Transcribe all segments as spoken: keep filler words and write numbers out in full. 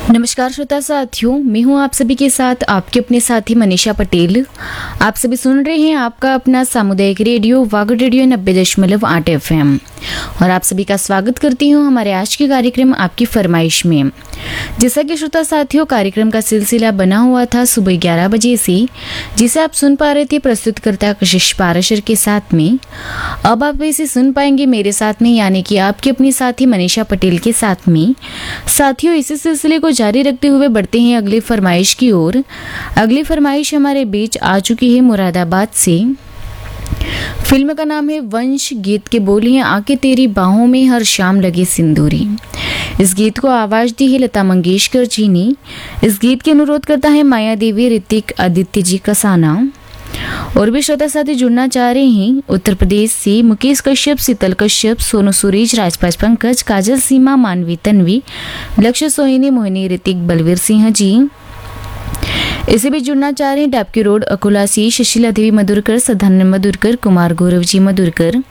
नमस्कार श्रोता साथियों, मैं हूं आप सभी के साथ आपके अपने साथी मनीषा पटेल। आप सभी सुन रहे हैं आपका अपना सामुदायिक रेडियो वागड़ रेडियो नब्बे दशमलव आठ एफ एम और आप सभी का स्वागत करती हूं हमारे आज के कार्यक्रम आपकी फरमाइश में। जैसा कि श्रोता साथियों, कार्यक्रम का सिलसिला बना हुआ था सुबह ग्यारह बजे से, जिसे आप सुन पा रहे थे प्रस्तुतकर्ता कशिश पाराशर के साथ में। अब आप इसे सुन पाएंगे मेरे साथ में, यानी कि आपके अपनी साथी मनीषा पटेल के साथ में। साथियों, इसी सिलसिले को जारी रखते हुए बढ़ते हैं अगली फरमाइश की ओर। अगली फरमाइश हमारे बीच आ चुकी है मुरादाबाद से। फिल्म का नाम है वंश, गीत के बोल हैं आके तेरी बाहों में हर शाम लगे सिंदूरी। इस गीत को आवाज दी है लता मंगेशकर जी ने। इस गीत के अनुरोध करता है माया देवी, ऋतिक, आदित्य जी कसाना। और भी श्रोता साथी जुड़ना चाह रहे हैं उत्तर प्रदेश से मुकेश कश्यप, शीतल कश्यप, सोनू सुरेश, राजपाल पंकज, काजल, सीमा, मानवी, तन्वी, लक्ष्य, सोहिनी, मोहिनी, ऋतिक, बलवीर सिंह जी। इसे भी जुड़ना चाह रहे हैं डाबकी रोड अकोला से सुशीला देवी मधुरकर, सधानंद मधुरकर, कुमार गौरव जी मधुरकर।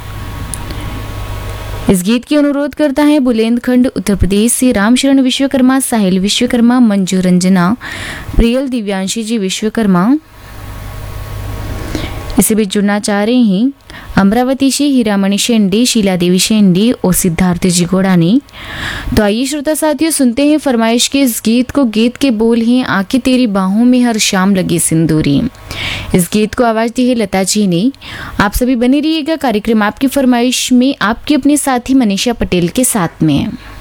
इस गीत की अनुरोध करता है बुलेंदखंड उत्तर प्रदेश से रामशरण विश्वकर्मा, साहिल विश्वकर्मा, मंजू रंजना, प्रियल, दिव्यांशी जी विश्वकर्मा। इसे भी जुड़ना चाह रहे हैं अमरावती से हीरामणि शेंडे, शीला देवी शेंडे और सिद्धार्थ जी गोड़ानी। तो आइए श्रोता साथियों, सुनते हैं फरमाइश के इस गीत को। गीत के बोल हैं आके तेरी बाहों में हर शाम लगी सिंदूरी। इस गीत को आवाज दी है लता जी ने। आप सभी बने रहिएगा कार्यक्रम आपकी फरमाइश में आपके अपने साथी मनीषा पटेल के साथ में।